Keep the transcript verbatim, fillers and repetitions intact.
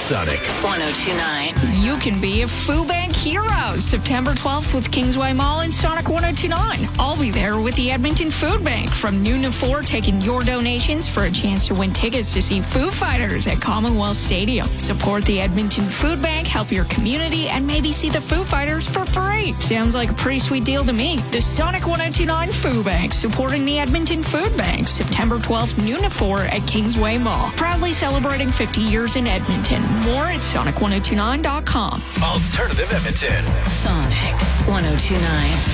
Sonic one oh two point nine. You can be a Food Bank hero September twelfth with Kingsway Mall and Sonic one oh two point nine. I'll be there with the Edmonton Food Bank from noon to four, taking your donations for a chance to win tickets to see Foo Fighters at Commonwealth Stadium. Support the Edmonton Food Bank, help your community, and maybe see the Foo Fighters for free. Sounds like a pretty sweet deal to me. The Sonic one oh two point nine Food Bank, supporting the Edmonton Food Bank, September twelfth, noon to four at Kingsway Mall. Proudly celebrating fifty years in Edmonton. More at sonic one oh two nine dot com. Alternative Edmonton. Sonic one oh two point nine.